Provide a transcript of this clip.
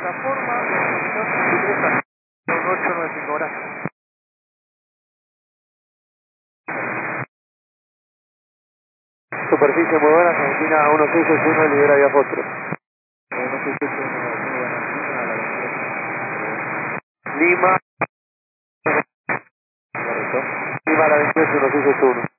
plataforma 895, gracias. Superficie muy buena, Argentina 1661, libera vía Foxtrot. 1661, muy buena, Lima, Lima a la 28, 1661.